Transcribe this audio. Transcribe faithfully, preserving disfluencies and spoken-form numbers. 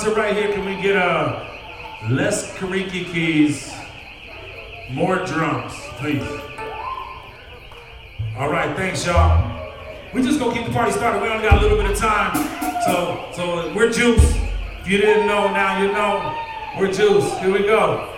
to right here, can we get uh, less Kariki keys, more drums, please? All right, thanks, y'all. We just gonna keep the party started. We only got a little bit of time, so so we're Juice. If you didn't know, now you know. We're Juice. Here we go.